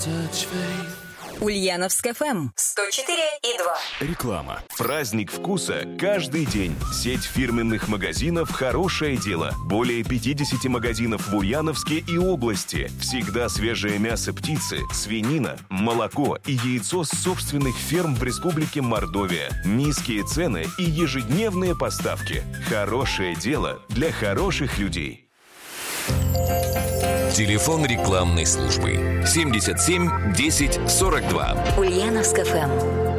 Ульяновск ФМ 104,2. Реклама. Праздник вкуса каждый день. Сеть фирменных магазинов «Хорошее дело». Более 50 магазинов в Ульяновске и области. Всегда свежее мясо птицы, свинина, молоко и яйцо с собственных ферм в Республике Мордовия. Низкие цены и ежедневные поставки. «Хорошее дело» для хороших людей. Телефон рекламной службы 77 10 42. Ульяновск ФМ.